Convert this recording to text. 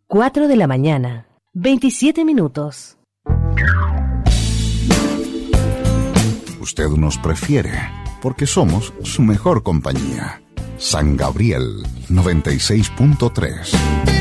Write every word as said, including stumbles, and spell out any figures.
cuatro de la mañana, veintisiete minutos. Usted nos prefiere porque somos su mejor compañía. San Gabriel noventa y seis punto tres.